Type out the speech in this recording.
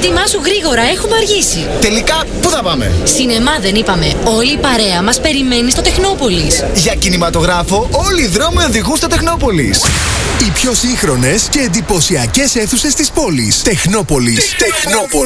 Ετοιμάσου γρήγορα, έχουμε αργήσει. Τελικά, πού θα πάμε? Σινεμά δεν είπαμε. Όλη η παρέα μας περιμένει στο Τεχνόπολης. Για κινηματογράφο, όλοι οι δρόμοι οδηγούν στο Τεχνόπολης. Οι πιο σύγχρονες και εντυπωσιακές αίθουσες της πόλης. Τεχνόπολης.